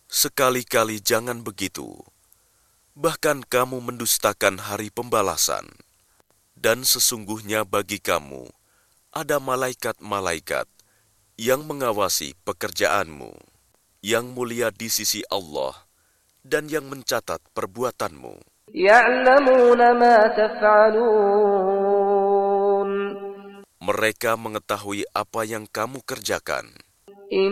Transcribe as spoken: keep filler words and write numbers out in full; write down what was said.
Sekali-kali jangan begitu. Bahkan kamu mendustakan hari pembalasan. Dan sesungguhnya bagi kamu ada malaikat-malaikat yang mengawasi pekerjaanmu, yang mulia di sisi Allah dan yang mencatat perbuatanmu. يعلمون ما تفعلون. Mereka mengetahui apa yang kamu kerjakan.